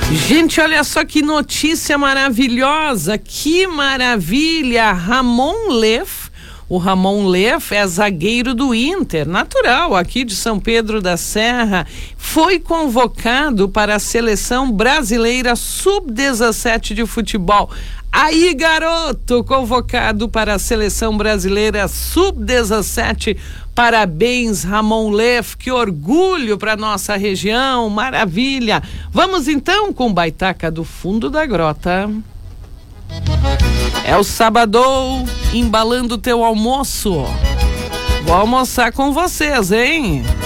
Gente, olha só que notícia maravilhosa, que maravilha! Ramon Leff, o Ramon Leff é zagueiro do Inter, natural aqui de São Pedro da Serra, foi convocado para a seleção brasileira sub-17 de futebol. Aí, garoto, convocado para a seleção brasileira sub-17. Parabéns, Ramon Leff, que orgulho para nossa região, maravilha. Vamos então com Baitaca do Fundo da Grota. É o Sabadão, embalando o teu almoço. Vou almoçar com vocês, hein?